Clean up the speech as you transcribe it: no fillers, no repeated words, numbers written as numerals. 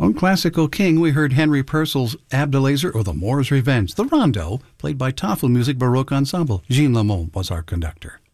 From Classical King, we heard Henry Purcell's Abdelazer or The Moor's Revenge. The Rondo, played by Toffel Music Baroque Ensemble. Jean Lamont was our conductor.